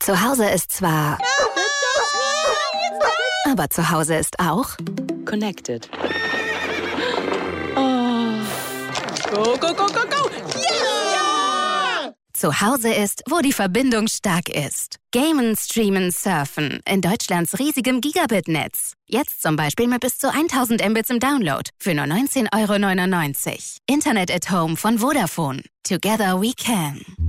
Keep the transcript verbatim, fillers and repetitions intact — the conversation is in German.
Zu Hause ist zwar... Aber zu Hause ist auch... Connected. Oh. Go, go, go, go, go! Yeah! Zu Hause ist, wo die Verbindung stark ist. Gamen, streamen, surfen. In Deutschlands riesigem Gigabit-Netz. Jetzt zum Beispiel mit bis zu tausend Mbits im Download. Für nur neunzehn Euro neunundneunzig. Internet at Home von Vodafone. Together we can.